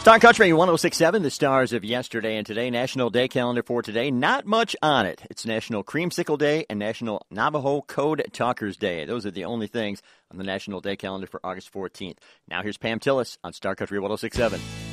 Star Country 106.7, the stars of yesterday and today. National Day calendar for today. Not much on it. It's National Creamsicle Day and National Navajo Code Talkers Day. Those are the only things on the National Day calendar for August 14th. Now here's Pam Tillis on Star Country 106.7.